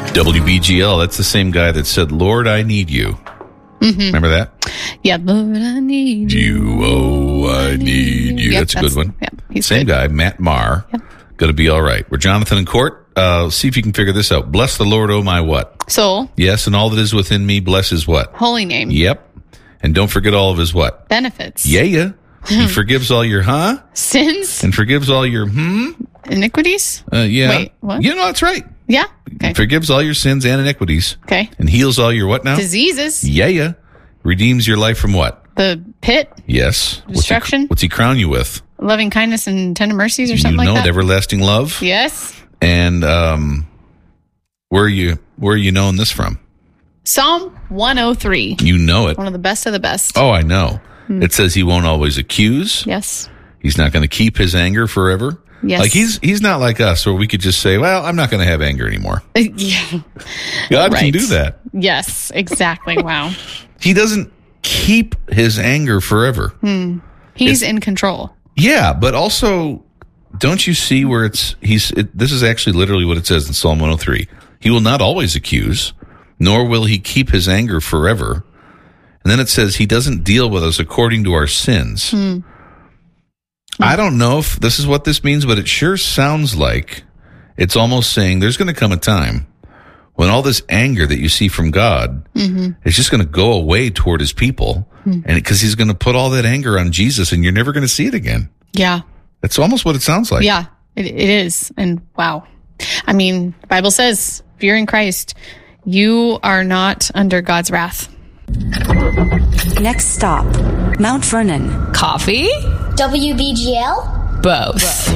WBGL, that's the same guy that said, Lord, I need you. Mm-hmm. Remember that? Yeah, Lord, I need you. I need you. Yep, that's a good one. He's same good. guy, Matt Maher. Yep. Going to be all right. We're Jonathan and Court. See if you can figure this out. Bless the Lord, oh my what? Soul. Yes, and all that is within me, bless his what? Holy name. Yep. And don't forget all of his what? Benefits. Yeah. He forgives all your Sins. and forgives all your Iniquities. Yeah. Wait, what? You know, that's right. Yeah. Okay. Forgives all your sins and iniquities. Okay. And heals all your what now? Diseases. Yeah. Redeems your life from what? The pit. Yes. Destruction. What's he crown you with? Loving kindness and tender mercies or something like that. Everlasting love. Yes. And where are you knowing this from? Psalm 103. You know it. One of the best of the best. Oh, I know. It says he won't always accuse. Yes. He's not going to keep his anger forever. Yes. Like he's not like us where we could just say, well, I'm not going to have anger anymore. Yeah. God Right. can do that. Yes, exactly. Wow. He doesn't keep his anger forever. He's in control. Yeah, but also, don't you see where this is actually literally what it says in Psalm 103. He will not always accuse, nor will he keep his anger forever. And then it says he doesn't deal with us according to our sins. I don't know if this is what this means, but it sure sounds like it's almost saying there's going to come a time when all this anger that you see from God is just going to go away toward his people. And because he's going to put all that anger on Jesus and you're never going to see it again. Yeah. That's almost what it sounds like. Yeah, it is. And wow. I mean, the Bible says, if you're in Christ, you are not under God's wrath. Next stop, Mount Vernon. Coffee? WBGL? Both.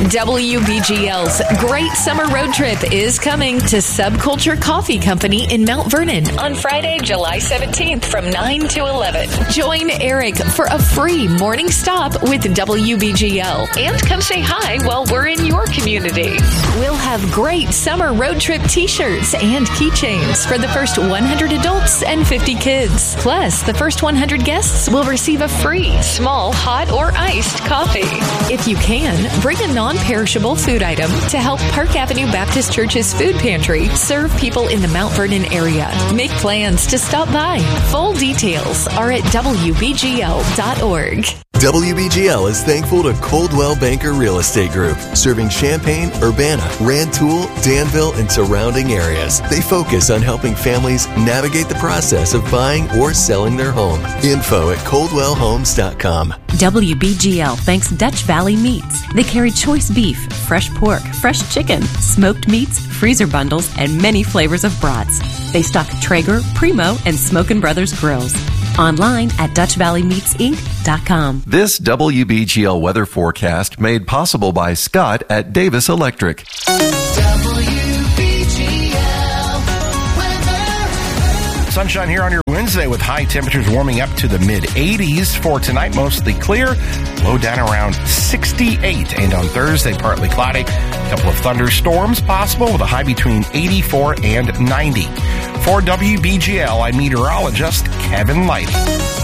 WBGL's Great Summer Road Trip is coming to Subculture Coffee Company in Mount Vernon on Friday, July 17th from 9 to 11. Join Eric for a free morning stop with WBGL and come say hi while we're in your community. We'll have great summer road trip t-shirts and keychains for the first 100 adults and 50 kids. Plus, the first 100 guests will receive a free small hot or iced coffee. If you can, bring a non-perishable food item to help Park Avenue Baptist Church's food pantry serve people in the Mount Vernon area. Make plans to stop by. Full details are at WBGL.org. WBGL is thankful to Coldwell Banker Real Estate Group, serving Champaign, Urbana, Rantoul, Danville, and surrounding areas. They focus on helping families navigate the process of buying or selling their home. Info at coldwellhomes.com. WBGL thanks Dutch Valley Meats. They carry choice beef, fresh pork, fresh chicken, smoked meats, freezer bundles, and many flavors of brats. They stock Traeger, Primo, and Smokin' Brothers grills. Online at DutchValleyMeatsInc.com. This WBGL weather forecast made possible by Scott at Davis Electric. Sunshine here on your Wednesday with high temperatures warming up to the mid-80s. For tonight, mostly clear, low down around 68. And on Thursday, partly cloudy. A couple of thunderstorms possible with a high between 84 and 90. For WBGL, I'm meteorologist Kevin Lighty.